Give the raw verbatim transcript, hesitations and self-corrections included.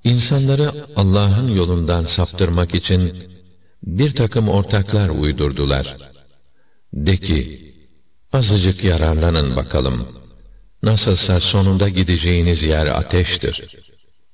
İnsanları Allah'ın yolundan saptırmak için bir takım ortaklar uydurdular. De ki, azıcık yararlanın bakalım. Nasılsa sonunda gideceğiniz yer ateştir.